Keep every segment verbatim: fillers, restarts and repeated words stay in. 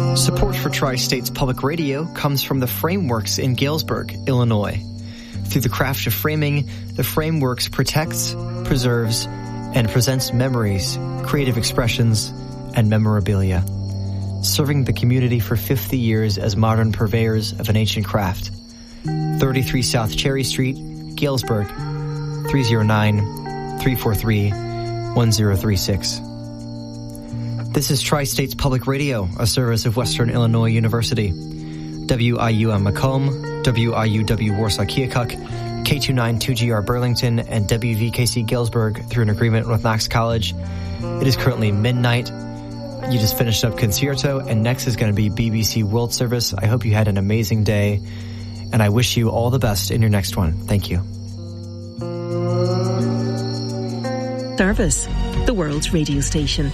Support for Tri-States Public Radio comes from the Frameworks in Galesburg, Illinois. Through the craft of framing, the Frameworks protects, preserves, and presents memories, creative expressions, and memorabilia. Serving the community for fifty years as modern purveyors of an ancient craft. thirty-three South Cherry Street, Galesburg, three oh nine, three four three, one oh three six. This is Tri-States Public Radio, a service of Western Illinois University. W I U M Macomb, W I U W Warsaw Keokuk, K two ninety-two G R Burlington, and W V K C Galesburg through an agreement with Knox College. It is currently midnight. You just finished up Concerto, and next is going to be B B C World Service. I hope you had an amazing day, and I wish you all the best in your next one. Thank you. Service, the world's radio station.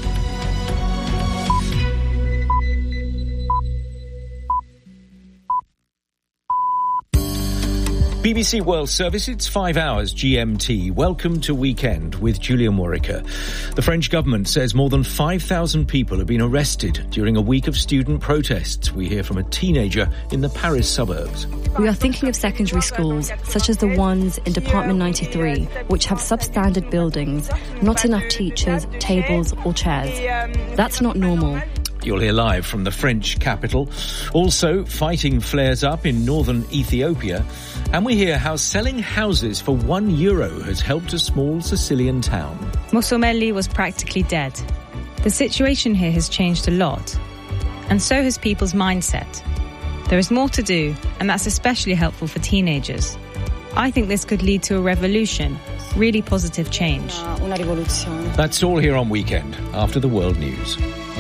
B B C World Service, it's five hours G M T. Welcome to Weekend with Julia Morica. The French government says more than five thousand people have been arrested during a week of student protests. We hear from a teenager in the Paris suburbs. We are thinking of secondary schools, such as the ones in Department ninety-three, which have substandard buildings, not enough teachers, tables or chairs. That's not normal. You'll hear live from the French capital. Also, fighting flares up in northern Ethiopia. And we hear how selling houses for one euro has helped a small Sicilian town. Mosomelli was practically dead. The situation here has changed a lot. And so has people's mindset. There is more to do, and that's especially helpful for teenagers. I think this could lead to a revolution, really positive change. Una rivoluzione. That's all here on Weekend, after the world news.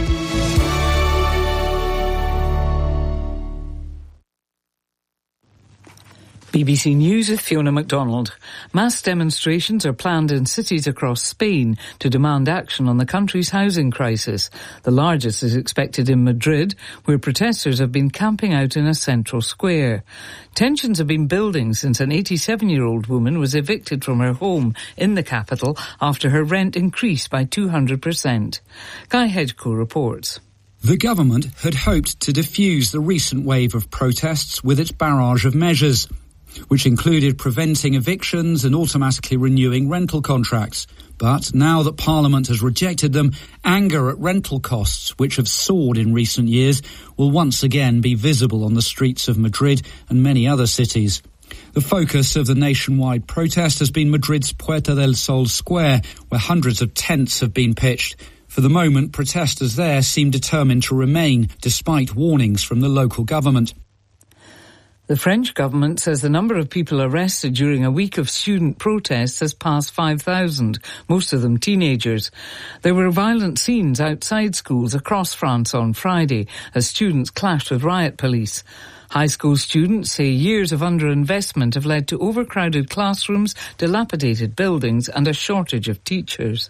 B B C News with Fiona MacDonald. Mass demonstrations are planned in cities across Spain to demand action on the country's housing crisis. The largest is expected in Madrid, where protesters have been camping out in a central square. Tensions have been building since an eighty-seven-year-old woman was evicted from her home in the capital after her rent increased by two hundred percent. Guy Hedgecoe reports. The government had hoped to defuse the recent wave of protests with its barrage of measures, which included preventing evictions and automatically renewing rental contracts. But now that Parliament has rejected them, anger at rental costs, which have soared in recent years, will once again be visible on the streets of Madrid and many other cities. The focus of the nationwide protest has been Madrid's Puerta del Sol Square, where hundreds of tents have been pitched. For the moment, protesters there seem determined to remain, despite warnings from the local government. The French government says the number of people arrested during a week of student protests has passed five thousand, most of them teenagers. There were violent scenes outside schools across France on Friday as students clashed with riot police. High school students say years of underinvestment have led to overcrowded classrooms, dilapidated buildings and a shortage of teachers.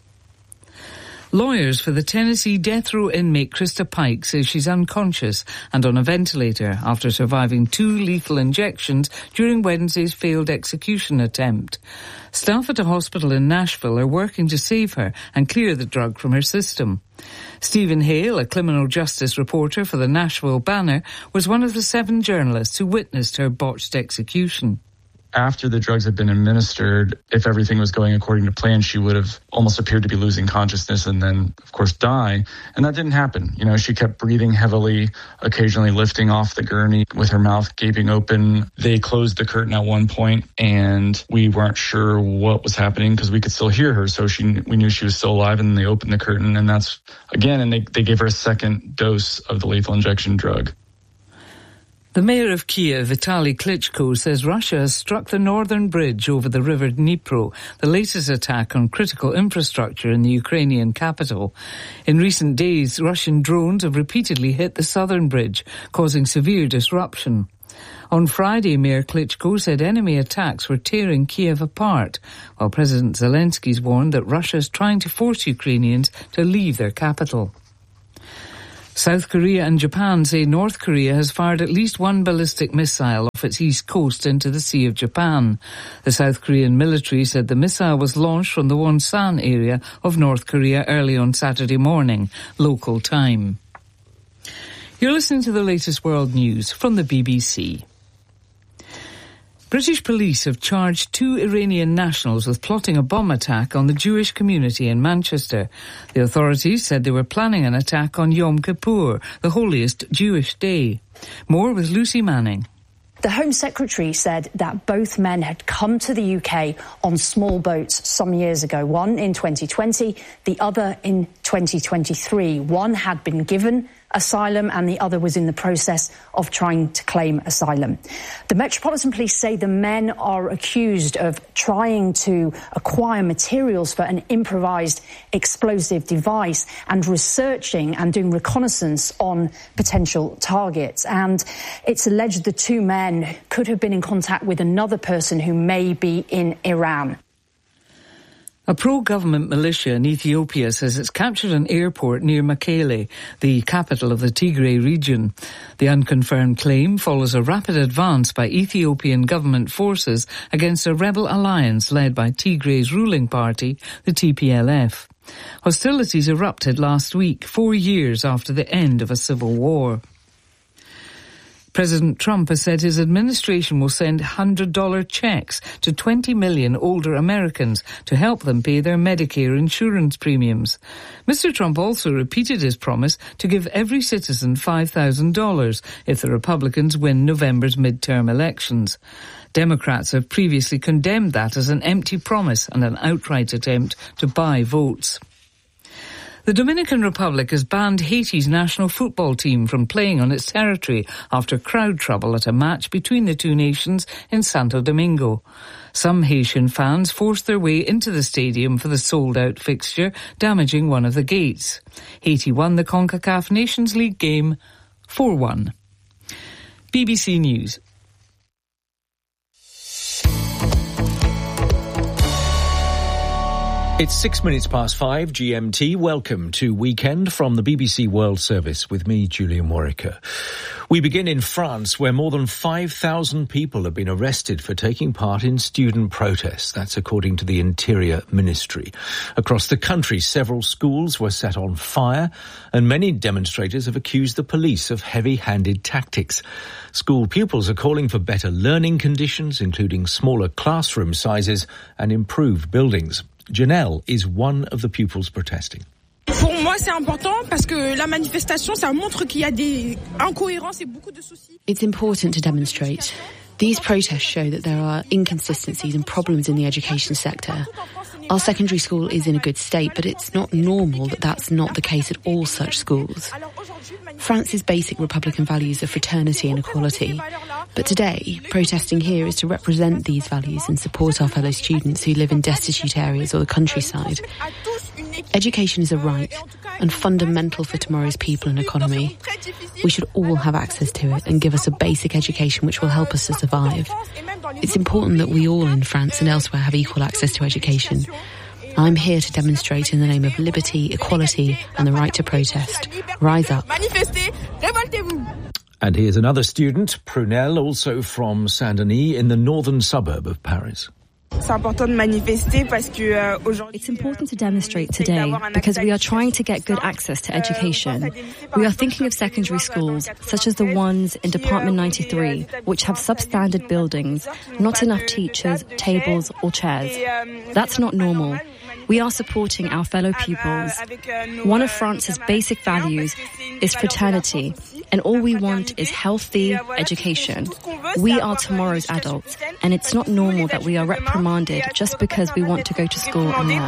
Lawyers for the Tennessee death row inmate Krista Pike say she's unconscious and on a ventilator after surviving two lethal injections during Wednesday's failed execution attempt. Staff at a hospital in Nashville are working to save her and clear the drug from her system. Stephen Hale, a criminal justice reporter for the Nashville Banner, was one of the seven journalists who witnessed her botched execution. After the drugs had been administered, if everything was going according to plan, she would have almost appeared to be losing consciousness and then, of course, die. And that didn't happen. You know, she kept breathing heavily, occasionally lifting off the gurney with her mouth gaping open. They closed the curtain at one point, and we weren't sure what was happening because we could still hear her. So she, we knew she was still alive, and they opened the curtain. And that's, again, and they, they gave her a second dose of the lethal injection drug. The mayor of Kiev, Vitaly Klitschko, says Russia has struck the northern bridge over the river Dnipro, the latest attack on critical infrastructure in the Ukrainian capital. In recent days, Russian drones have repeatedly hit the southern bridge, causing severe disruption. On Friday, Mayor Klitschko said enemy attacks were tearing Kiev apart, while President Zelensky's warned that Russia is trying to force Ukrainians to leave their capital. South Korea and Japan say North Korea has fired at least one ballistic missile off its east coast into the Sea of Japan. The South Korean military said the missile was launched from the Wonsan area of North Korea early on Saturday morning, local time. You're listening to the latest world news from the B B C. British police have charged two Iranian nationals with plotting a bomb attack on the Jewish community in Manchester. The authorities said they were planning an attack on Yom Kippur, the holiest Jewish day. More with Lucy Manning. The Home Secretary said that both men had come to the U K on small boats some years ago, one in twenty twenty, the other in twenty twenty-three. One had been given asylum and the other was in the process of trying to claim asylum. The Metropolitan Police say the men are accused of trying to acquire materials for an improvised explosive device and researching and doing reconnaissance on potential targets. And it's alleged the two men could have been in contact with another person who may be in Iran. A pro-government militia in Ethiopia says it's captured an airport near Mekele, the capital of the Tigray region. The unconfirmed claim follows a rapid advance by Ethiopian government forces against a rebel alliance led by Tigray's ruling party, the T P L F. Hostilities erupted last week, four years after the end of a civil war. President Trump has said his administration will send one hundred dollars checks to twenty million older Americans to help them pay their Medicare insurance premiums. Mister Trump also repeated his promise to give every citizen five thousand dollars if the Republicans win November's midterm elections. Democrats have previously condemned that as an empty promise and an outright attempt to buy votes. The Dominican Republic has banned Haiti's national football team from playing on its territory after crowd trouble at a match between the two nations in Santo Domingo. Some Haitian fans forced their way into the stadium for the sold-out fixture, damaging one of the gates. Haiti won the CONCACAF Nations League game four one. B B C News. It's six minutes past five G M T. Welcome to Weekend from the B B C World Service with me, Julian Warwicker. We begin in France, where more than five thousand people have been arrested for taking part in student protests. That's according to the Interior Ministry. Across the country, several schools were set on fire, and many demonstrators have accused the police of heavy-handed tactics. School pupils are calling for better learning conditions, including smaller classroom sizes and improved buildings. Janelle is one of the pupils protesting. Pour moi, c'est important parce que la manifestation, ça montre qu'il y a des incohérences et beaucoup de soucis. It's important to demonstrate. These protests show that there are inconsistencies and problems in the education sector. Our secondary school is in a good state, but it's not normal that that's not the case at all such schools. France's basic republican values are fraternity and equality. But today, protesting here is to represent these values and support our fellow students who live in destitute areas or the countryside. Education is a right and fundamental for tomorrow's people and economy. We should all have access to it and give us a basic education which will help us to survive. It's important that we all in France and elsewhere have equal access to education. I'm here to demonstrate in the name of liberty, equality and the right to protest. Rise up. And here's another student, Prunelle, also from Saint-Denis in the northern suburb of Paris. It's important to demonstrate today because we are trying to get good access to education. We are thinking of secondary schools, such as the ones in Department ninety-three, which have substandard buildings, not enough teachers, tables or chairs. That's not normal. We are supporting our fellow pupils. One of France's basic values is fraternity, and all we want is healthy education. We are tomorrow's adults, and it's not normal that we are reprimanded just because we want to go to school and learn.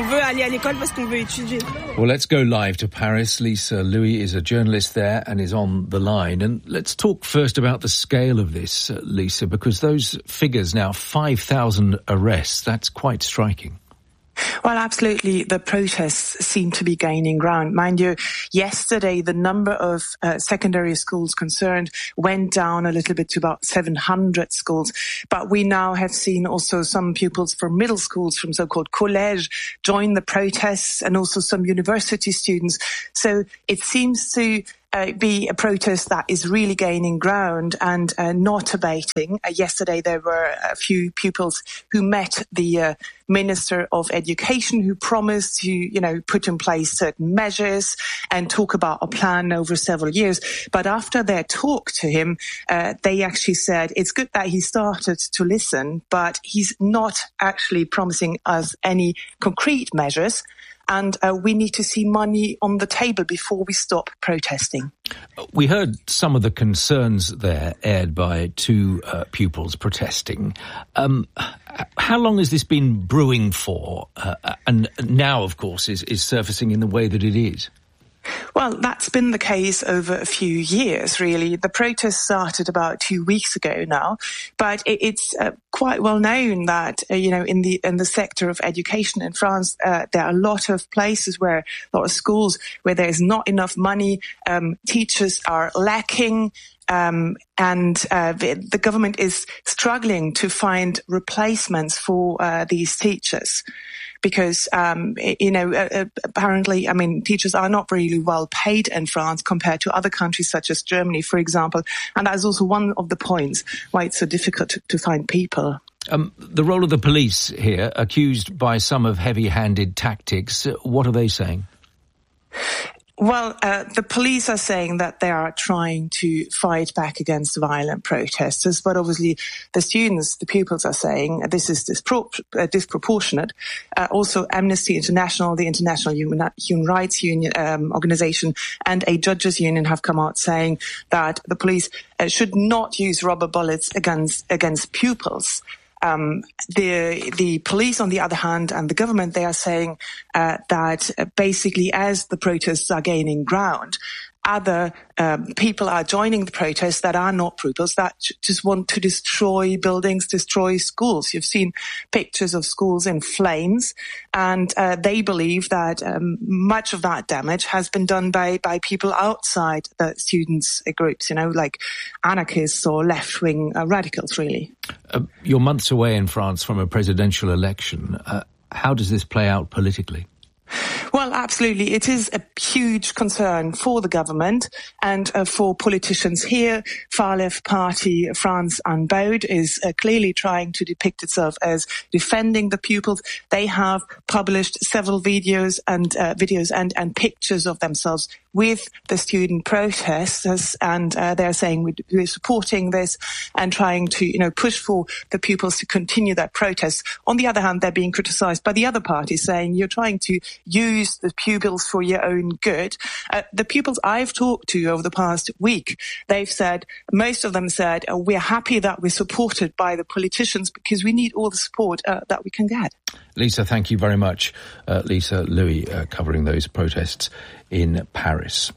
Well, let's go live to Paris. Lisa Louis is a journalist there and is on the line. And let's talk first about the scale of this, uh, Lisa, because those figures now, five thousand arrests, that's quite striking. Well, absolutely. The protests seem to be gaining ground. Mind you, yesterday the number of uh, secondary schools concerned went down a little bit to about seven hundred schools. But we now have seen also some pupils from middle schools, from so-called collège, join the protests, and also some university students. So it seems to uh, be a protest that is really gaining ground and uh, not abating. Uh, yesterday, there were a few pupils who met the uh, Minister of Education, who promised to, you know, put in place certain measures and talk about a plan over several years. But after their talk to him, uh, they actually said it's good that he started to listen, but he's not actually promising us any concrete measures. And uh, we need to see money on the table before we stop protesting. We heard some of the concerns there aired by two uh, pupils protesting. Um, how long has this been brewing for? Uh, and now, of course, is, is surfacing in the way that it is? Well, that's been the case over a few years, really. The protest started about two weeks ago now, but it, it's uh, quite well known that, uh, you know, in the in the sector of education in France, uh, there are a lot of places where, a lot of schools where there is not enough money, um, teachers are lacking, Um, and uh, the, the government is struggling to find replacements for uh, these teachers because, um, you know, uh, apparently, I mean, teachers are not really well paid in France compared to other countries such as Germany, for example. And that is also one of the points why it's so difficult to, to find people. Um, the role of the police here, accused by some of heavy-handed tactics, what are they saying? Well, uh, the police are saying that they are trying to fight back against violent protesters, but obviously the students, the pupils are saying this is dispro- uh, disproportionate. Uh, also, Amnesty International, the International Human, Human Rights Union um, organization, and a judges' union have come out saying that the police uh, should not use rubber bullets against against pupils. Um, the the police, on the other hand, and the government, they are saying uh, that uh, basically as the protests are gaining ground, other um, people are joining the protests that are not pupils, that just want to destroy buildings, destroy schools. You've seen pictures of schools in flames, and uh, they believe that um, much of that damage has been done by, by people outside the students' groups, you know, like anarchists or left-wing uh, radicals, really. Uh, you're months away in France from a presidential election. Uh, how does this play out politically? Well, absolutely. It is a huge concern for the government and uh, for politicians here. Far-left party France Unbowed is uh, clearly trying to depict itself as defending the pupils. They have published several videos and uh, videos and, and pictures of themselves with the student protesters, and uh, they're saying we're supporting this and trying to, you know, push for the pupils to continue their protests. On the other hand, they're being criticized by the other parties, saying you're trying to use the pupils for your own good. Uh, the pupils I've talked to over the past week, they've said, most of them said, uh, we're happy that we're supported by the politicians because we need all the support uh, that we can get. Lisa, thank you very much. Uh, Lisa Louis uh, covering those protests in Paris.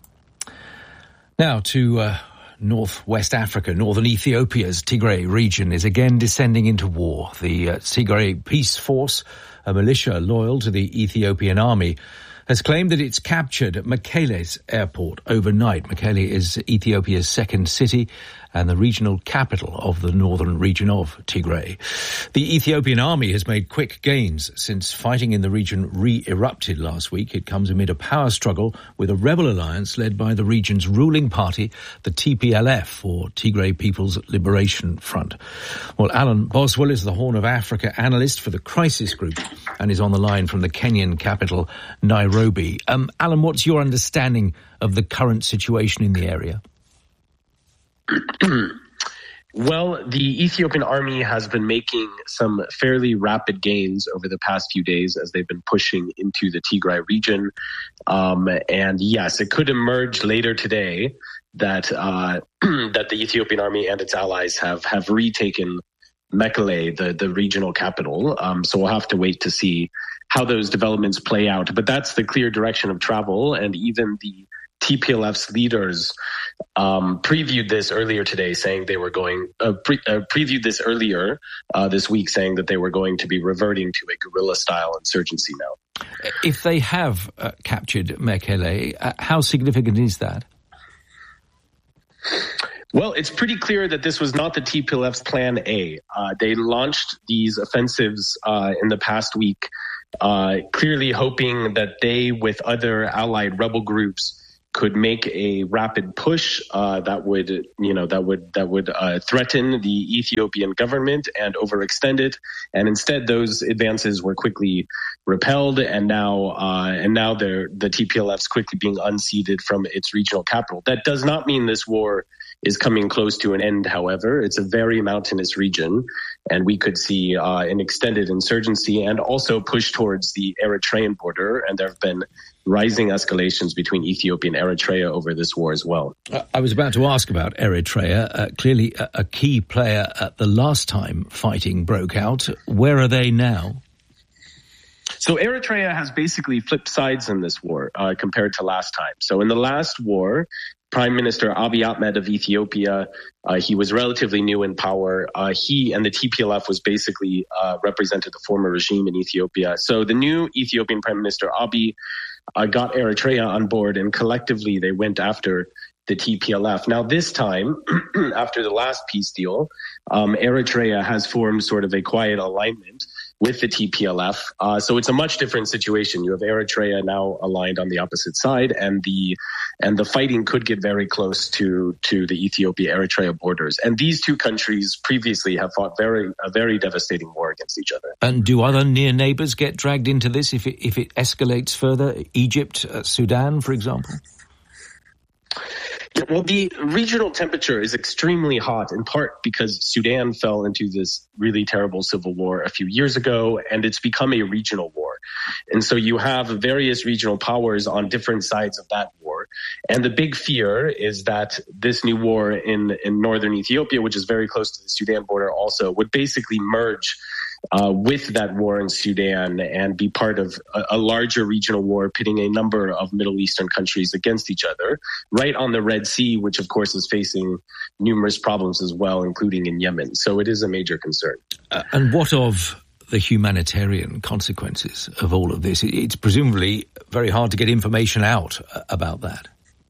Now to uh, northwest Africa. Northern Ethiopia's Tigray region is again descending into war. The uh, Tigray Peace Force, a militia loyal to the Ethiopian army, has claimed that it's captured Mekele's airport overnight. Mekele is Ethiopia's second city and the regional capital of the northern region of Tigray. The Ethiopian army has made quick gains since fighting in the region re-erupted last week. It comes amid a power struggle with a rebel alliance led by the region's ruling party, the T P L F, or Tigray People's Liberation Front. Well, Alan Boswell is the Horn of Africa analyst for the Crisis Group and is on the line from the Kenyan capital, Nairobi. Um, Alan, what's your understanding of the current situation in the area? Well, the Ethiopian army has been making some fairly rapid gains over the past few days as they've been pushing into the Tigray region. Um, and yes, it could emerge later today that uh, that the Ethiopian army and its allies have, have retaken Mekele, the, the regional capital. Um, so we'll have to wait to see how those developments play out. But that's the clear direction of travel, and even the T P L F's leaders um, previewed this earlier today, saying they were going uh, pre- uh, previewed this earlier uh, this week, saying that they were going to be reverting to a guerrilla-style insurgency now. If they have uh, captured Mekele, uh, how significant is that? Well, it's pretty clear that this was not the T P L F's plan A. Uh, they launched these offensives uh, in the past week, uh, clearly hoping that they, with other allied rebel groups, could make a rapid push uh, that would, you know, that would that would uh, threaten the Ethiopian government and overextend it. And instead, those advances were quickly repelled, and now uh, and now they're, the T P L F's quickly being unseated from its regional capital. That does not mean this war is coming close to an end, however. It's a very mountainous region, and we could see uh, an extended insurgency and also push towards the Eritrean border, and there have been rising escalations between Ethiopia and Eritrea over this war as well. Uh, I was about to ask about Eritrea. Uh, clearly a, a key player at the last time fighting broke out. Where are they now? So Eritrea has basically flipped sides in this war uh, compared to last time. So in the last war, Prime Minister Abiy Ahmed of Ethiopia, uh, he was relatively new in power. Uh, he and the T P L F was basically uh, represented the former regime in Ethiopia. So the new Ethiopian Prime Minister Abiy uh, got Eritrea on board, and collectively they went after the T P L F. Now this time, after the last peace deal, um, Eritrea has formed sort of a quiet alignment with the T P L F. Uh, so it's a much different situation. You have Eritrea now aligned on the opposite side, and the and the fighting could get very close to to the Ethiopia-Eritrea borders. And these two countries previously have fought very a very devastating war against each other. And do other near neighbours get dragged into this if it, if it escalates further? Egypt, uh, Sudan, for example? Yeah, well, the regional temperature is extremely hot, in part because Sudan fell into this really terrible civil war a few years ago, and it's become a regional war. And so you have various regional powers on different sides of that war. And the big fear is that this new war in, in northern Ethiopia, which is very close to the Sudan border also, would basically merge Uh, with that war in Sudan and be part of a, a larger regional war pitting a number of Middle Eastern countries against each other, right on the Red Sea, which of course is facing numerous problems as well, including in Yemen. So it is a major concern. Uh, and what of the humanitarian consequences of all of this? It's presumably very hard to get information out about that.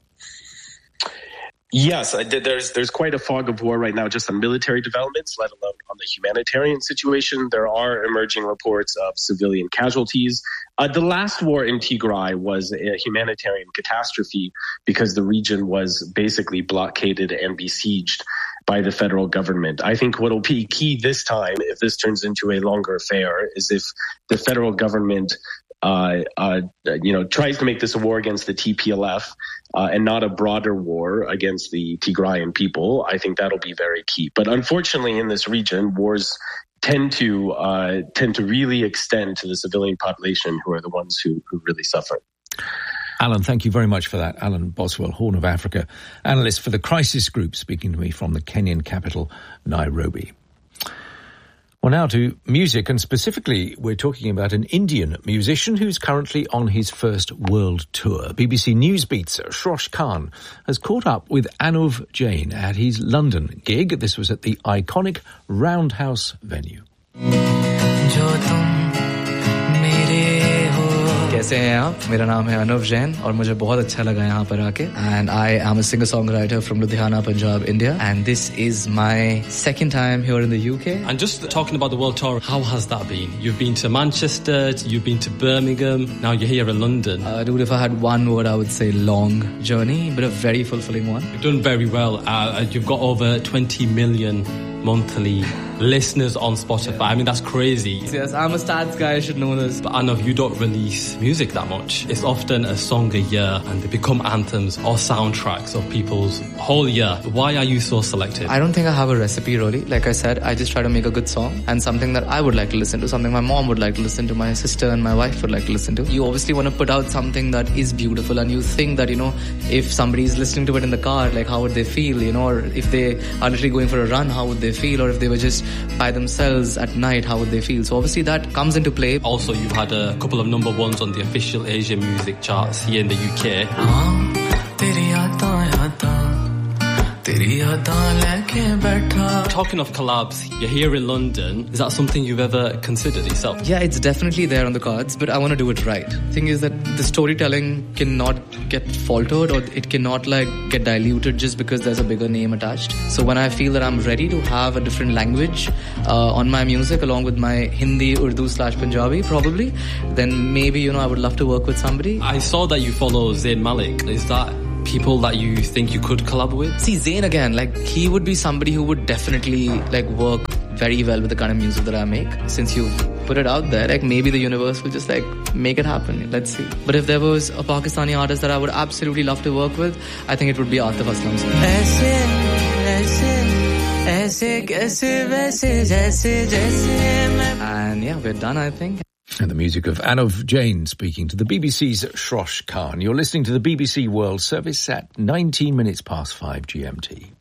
Yes, there's there's quite a fog of war right now just on military developments, let alone on the humanitarian situation. There are emerging reports of civilian casualties. Uh, the last war in Tigray was a humanitarian catastrophe because the region was basically blockaded and besieged by the federal government. I think what will be key this time, if this turns into a longer affair, is if the federal government Uh, uh, you know, tries to make this a war against the T P L F uh, and not a broader war against the Tigrayan people. I think that'll be very key. But unfortunately, in this region, wars tend to uh, tend to really extend to the civilian population, who are the ones who, who really suffer. Alan, thank you very much for that. Alan Boswell, Horn of Africa, analyst for the Crisis Group, speaking to me from the Kenyan capital, Nairobi. Well, now to music, and specifically we're talking about an Indian musician who's currently on his first world tour. B B C Newsbeat's Shrosh Khan has caught up with Anuv Jain at his London gig. This was at the iconic Roundhouse venue. कैसे हैं आप? मेरा नाम है अनुव जैन और मुझे बहुत अच्छा लगा यहाँ पर आके. And I am a singer-songwriter from Ludhiana, Punjab, India. And this is my second time here in the U K. And just talking about the world tour, how has that been? You've been to Manchester, you've been to Birmingham, now you're here in London. Uh, dude, if I had one word, I would say long journey, but a very fulfilling one. You've done very well. Uh, you've got over twenty million monthly listeners on Spotify. I mean, that's crazy. Yes, I'm a stats guy, I should know this. But I know you don't release music that much. It's often a song a year and they become anthems or soundtracks of people's whole year. Why are you so selective? I don't think I have a recipe really. Like I said, I just try to make a good song and something that I would like to listen to, something my mom would like to listen to, my sister and my wife would like to listen to. You obviously want to put out something that is beautiful and you think that, you know, if somebody is listening to it in the car, like how would they feel, you know, or if they are literally going for a run, how would they feel, or if they were just by themselves at night, how would they feel? So obviously that comes into play. Also, you've had a couple of number ones on the official Asian music charts here in the U K. Talking of collabs, you're here in London. Is that something you've ever considered yourself? Yeah, it's definitely there on the cards, but I want to do it right. Thing is that the storytelling cannot get faltered or it cannot like get diluted just because there's a bigger name attached. So when I feel that I'm ready to have a different language uh, on my music along with my Hindi, Urdu slash Punjabi probably, then maybe, you know, I would love to work with somebody. I saw that you follow Zayn Malik. Is that people that you think you could collab with? See, Zayn again, like he would be somebody who would definitely like work very well with the kind of music that I make. Since you've put it out there, like maybe the universe will just like make it happen. Let's see. But if there was a Pakistani artist that I would absolutely love to work with, I think it would be Atif Aslam. And yeah, we're done, I think. And the music of Anuv Jain speaking to the B B C's Shrosh Khan. You're listening to the B B C World Service at nineteen minutes past five G M T.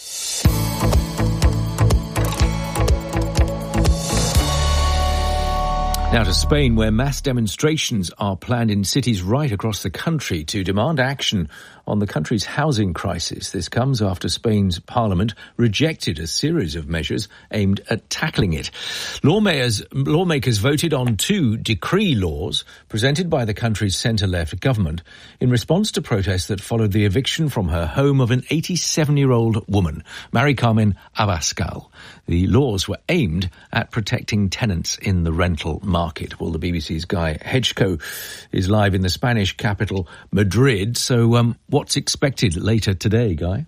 Now to Spain, where mass demonstrations are planned in cities right across the country to demand action on the country's housing crisis. This comes after Spain's parliament rejected a series of measures aimed at tackling it. Lawmakers, lawmakers voted on two decree laws presented by the country's centre-left government in response to protests that followed the eviction from her home of an eighty-seven-year-old woman, Mari Carmen Abascal. The laws were aimed at protecting tenants in the rental market. Well, the B B C's Guy Hedgecoe is live in the Spanish capital, Madrid. So um, what's expected later today, Guy?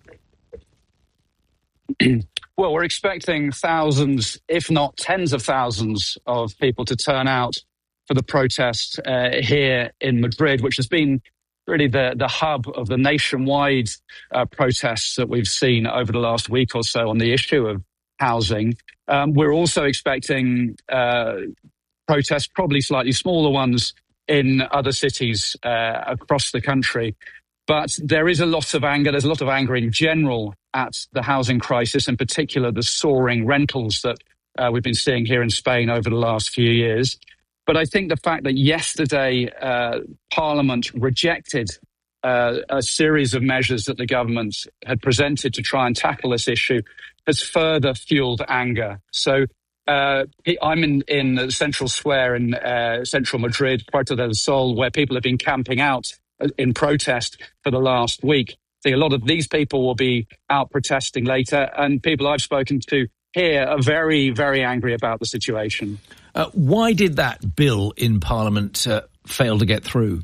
Well, we're expecting thousands, if not tens of thousands of people to turn out for the protest uh, here in Madrid, which has been really the, the hub of the nationwide uh, protests that we've seen over the last week or so on the issue of housing. Um, we're also expecting uh, protests, probably slightly smaller ones, in other cities uh, across the country. But there is a lot of anger. There's a lot of anger in general at the housing crisis, in particular the soaring rentals that uh, we've been seeing here in Spain over the last few years. But I think the fact that yesterday uh, Parliament rejected uh, a series of measures that the government had presented to try and tackle this issue has further fueled anger. So uh, I'm in, in the central square in uh, central Madrid, Puerta del Sol, where people have been camping out in protest for the last week. I think a lot of these people will be out protesting later, and people I've spoken to here are very, very angry about the situation. Uh, why did that bill in Parliament uh, fail to get through?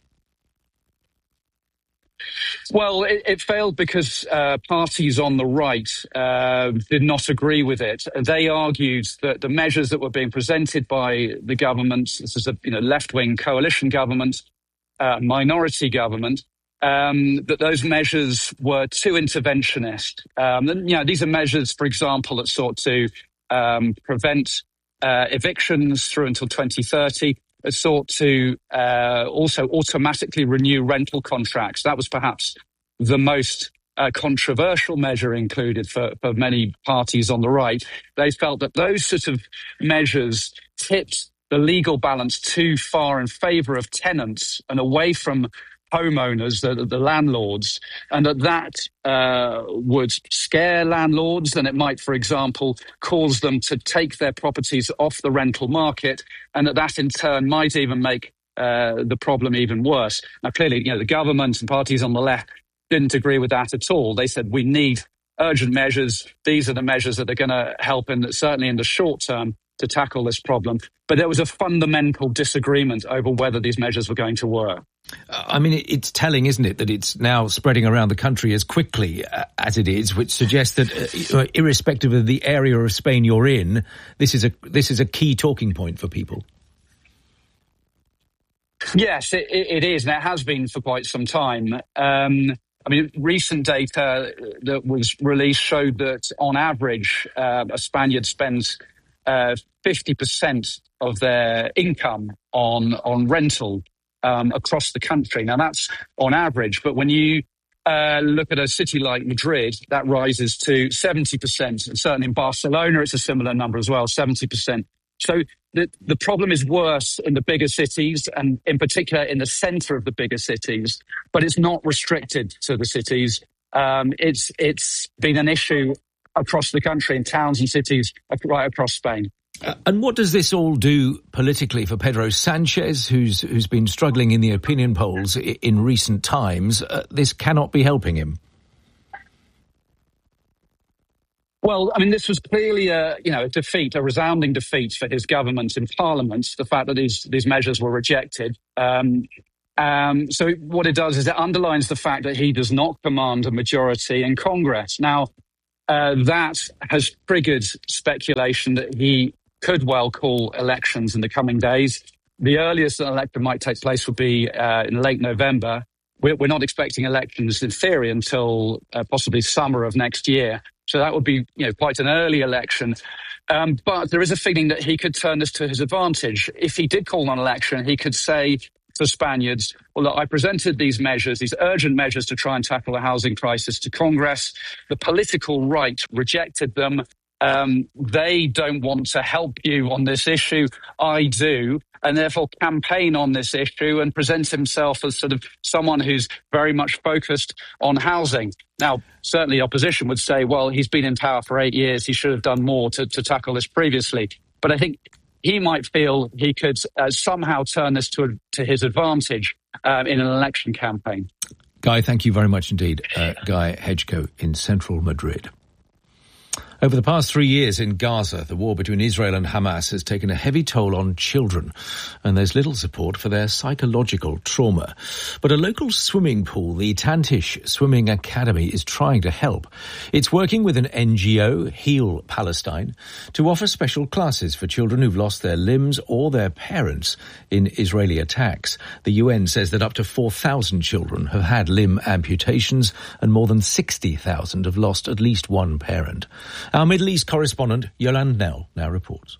Well, it, it failed because uh, parties on the right uh, did not agree with it. They argued that the measures that were being presented by the government, this is a you know, left-wing coalition government, uh, minority government, um, that those measures were too interventionist. Um, and, you know, these are measures, for example, that sought to um, prevent uh, evictions through until twenty thirty. It sought to uh, also automatically renew rental contracts. That was perhaps the most uh, controversial measure included for, for many parties on the right. They felt that those sort of measures tipped the legal balance too far in favour of tenants and away from homeowners, the, the landlords, and that that uh, would scare landlords, and it might, for example, cause them to take their properties off the rental market, and that that in turn might even make uh, the problem even worse. Now, clearly, you know, the government and parties on the left didn't agree with that at all. They said we need urgent measures. These are the measures that are going to help, in, certainly in the short term, to tackle this problem. But there was a fundamental disagreement over whether these measures were going to work. I mean, it's telling, isn't it, that it's now spreading around the country as quickly uh, as it is, which suggests that uh, irrespective of the area of Spain you're in, this is a this is a key talking point for people. Yes, it, it is, and it has been for quite some time. Um, I mean, recent data that was released showed that on average, uh, a Spaniard spends uh, fifty percent of their income on on rental um, across the country. Now, that's on average, but when you uh, look at a city like Madrid, that rises to seventy percent. And certainly in Barcelona, it's a similar number as well, seventy percent. So the, the problem is worse in the bigger cities, and in particular in the centre of the bigger cities, but it's not restricted to the cities. Um, it's it's been an issue across the country in towns and cities right across Spain. Uh, and what does this all do politically for Pedro Sanchez, who's who's been struggling in the opinion polls i- in recent times? Uh, this cannot be helping him. Well, I mean, this was clearly a, you know, a defeat, a resounding defeat for his government in Parliament, the fact that these, these measures were rejected. Um, Um, so what it does is it underlines the fact that he does not command a majority in Congress. Now, uh, that has triggered speculation that he could well call elections in the coming days. The earliest an election might take place would be uh, in late November. We're, we're not expecting elections in theory until uh, possibly summer of next year. So that would be, you know, quite an early election. Um, but there is a feeling that he could turn this to his advantage. If he did call an election, he could say to Spaniards, well, look, I presented these measures, these urgent measures to try and tackle the housing crisis to Congress. The political right rejected them. Um, they don't want to help you on this issue. I do. And therefore campaign on this issue and present himself as sort of someone who's very much focused on housing. Now, certainly the opposition would say, well, he's been in power for eight years. He should have done more to, to tackle this previously. But I think he might feel he could uh, somehow turn this to, to his advantage um, in an election campaign. Guy, thank you very much indeed. Uh, Guy Hedgecoe in central Madrid. Over the past three years in Gaza, the war between Israel and Hamas has taken a heavy toll on children, and there's little support for their psychological trauma. But a local swimming pool, the Tantish Swimming Academy, is trying to help. It's working with an N G O, Heal Palestine, to offer special classes for children who've lost their limbs or their parents in Israeli attacks. The U N says that up to four thousand children have had limb amputations, and more than sixty thousand have lost at least one parent. Our Middle East correspondent, Yolande Nell, now reports.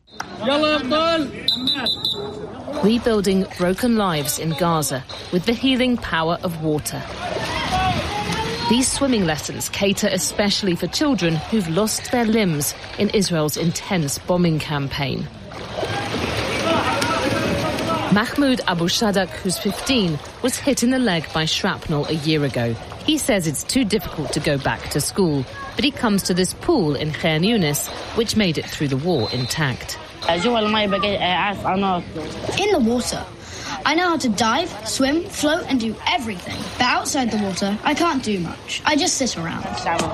Rebuilding broken lives in Gaza with the healing power of water. These swimming lessons cater especially for children who've lost their limbs in Israel's intense bombing campaign. Mahmoud Abu Shadak, who's fifteen, was hit in the leg by shrapnel a year ago. He says it's too difficult to go back to school, but he comes to this pool in Khan Yunis, which made it through the war intact. In the water, I know how to dive, swim, float and do everything. But outside the water, I can't do much. I just sit around.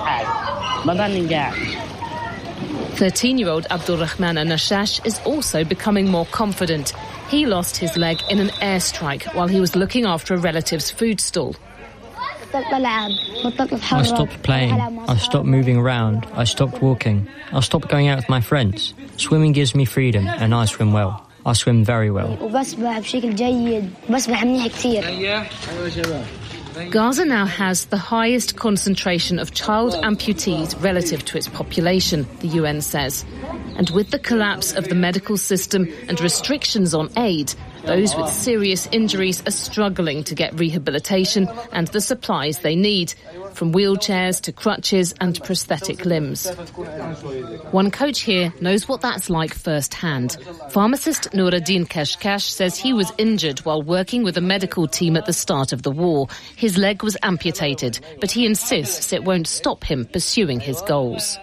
thirteen-year-old Abdulrahman Anashash is also becoming more confident. He lost his leg in an airstrike while he was looking after a relative's food stall. I stopped playing, I stopped moving around, I stopped walking, I stopped going out with my friends. Swimming gives me freedom and I swim well. I swim very well. Gaza now has the highest concentration of child amputees relative to its population, the U N says. And with the collapse of the medical system and restrictions on aid, those with serious injuries are struggling to get rehabilitation and the supplies they need, from wheelchairs to crutches and prosthetic limbs. One coach here knows what that's like firsthand. Pharmacist Nuruddin Kashkash says he was injured while working with a medical team at the start of the war. His leg was amputated, but he insists it won't stop him pursuing his goals.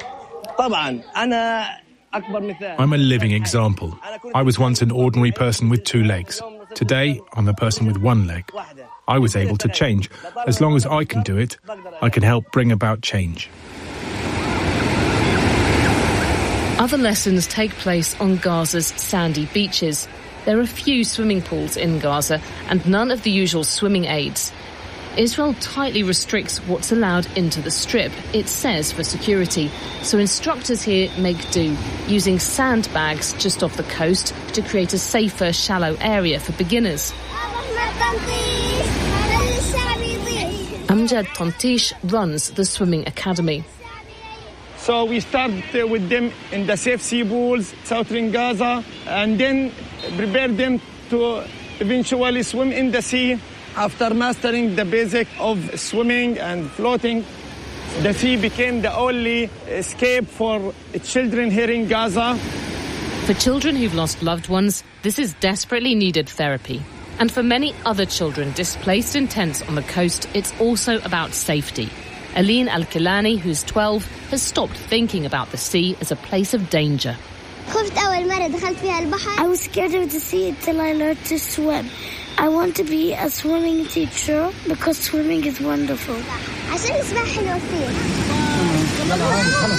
I'm a living example. I was once an ordinary person with two legs. Today, I'm a person with one leg. I was able to change. As long as I can do it, I can help bring about change. Other lessons take place on Gaza's sandy beaches. There are few swimming pools in Gaza and none of the usual swimming aids. Israel tightly restricts what's allowed into the strip, it says for security, so instructors here make do, using sandbags just off the coast to create a safer, shallow area for beginners. Amjad Tantish runs the swimming academy. So we start uh, with them in the safe sea pools, southern Gaza, and then prepare them to eventually swim in the sea. After mastering the basic of swimming and floating, the sea became the only escape for children here in Gaza. For children who've lost loved ones, this is desperately needed therapy. And for many other children displaced in tents on the coast, it's also about safety. Aline Al-Kilani, who's twelve, has stopped thinking about the sea as a place of danger. I was scared of the sea until I learned to swim. I want to be a swimming teacher because swimming is wonderful.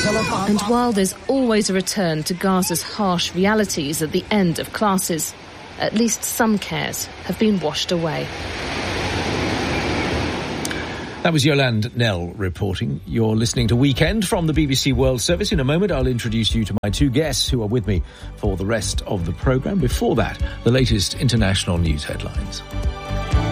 And while there's always a return to Gaza's harsh realities at the end of classes, at least some cares have been washed away. That was Yolande Knell reporting. You're listening to Weekend from the B B C World Service. In a moment, I'll introduce you to my two guests who are with me for the rest of the programme. Before that, the latest international news headlines.